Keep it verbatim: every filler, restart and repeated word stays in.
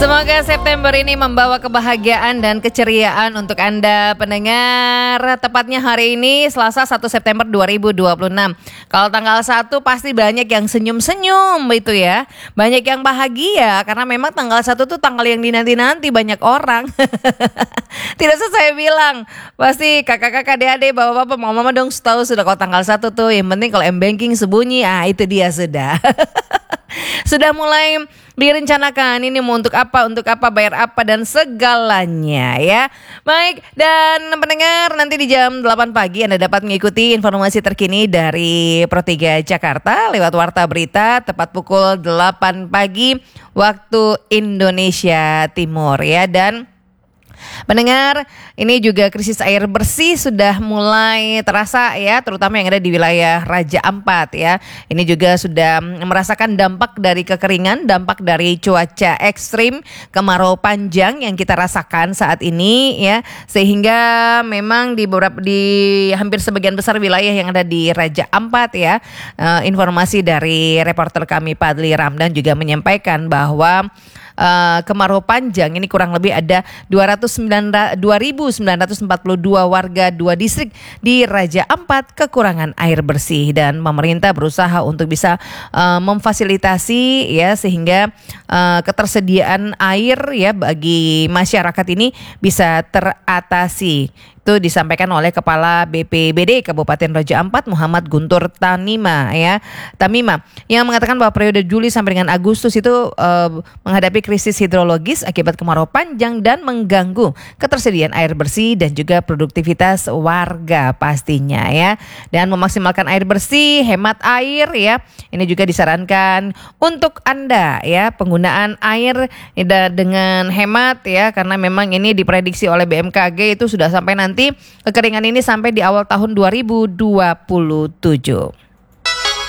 Semoga September ini membawa kebahagiaan dan keceriaan untuk Anda pendengar. Tepatnya hari ini Selasa satu September dua ribu dua puluh enam. Kalau tanggal satu pasti banyak yang senyum-senyum itu ya. Banyak yang bahagia karena memang tanggal satu tuh tanggal yang dinanti-nanti banyak orang. Tidak usah saya bilang. Pasti kakak-kakak, adik-adik, bapak-bapak, mama-mama dong tahu sudah kalau tanggal satu tuh. Yang penting kalau M-Banking sebunyi, ah itu dia sudah. Sudah mulai direncanakan ini mau untuk apa, untuk apa, bayar apa dan segalanya ya. Baik, dan pendengar nanti di jam delapan pagi Anda dapat mengikuti informasi terkini dari Pro tiga Jakarta lewat Warta Berita tepat pukul delapan pagi waktu Indonesia Timur ya. Dan pendengar, ini juga krisis air bersih sudah mulai terasa ya, terutama yang ada di wilayah Raja Ampat ya. Ini juga sudah merasakan dampak dari kekeringan, dampak dari cuaca ekstrim, kemarau panjang yang kita rasakan saat ini ya. Sehingga memang di beberapa di hampir sebagian besar wilayah yang ada di Raja Ampat ya. Uh, informasi dari reporter kami Padli Ramdan juga menyampaikan bahwa Uh, kemarau panjang ini kurang lebih ada dua ribu sembilan ratus empat puluh dua warga dua distrik di Raja Ampat kekurangan air bersih, dan pemerintah berusaha untuk bisa uh, memfasilitasi ya sehingga uh, ketersediaan air ya bagi masyarakat ini bisa teratasi. Itu disampaikan oleh Kepala B P B D Kabupaten Raja Ampat Muhammad Guntur Tanima ya Tamima yang mengatakan bahwa periode Juli sampai dengan Agustus itu uh, menghadapi krisis hidrologis akibat kemarau panjang dan mengganggu ketersediaan air bersih dan juga produktivitas warga pastinya ya. Dan memaksimalkan air bersih, hemat air ya. Ini juga disarankan untuk Anda ya, penggunaan air dengan hemat ya, karena memang ini diprediksi oleh B M K G itu sudah sampai nanti Nanti kekeringan ini sampai di awal tahun dua ribu dua puluh tujuh.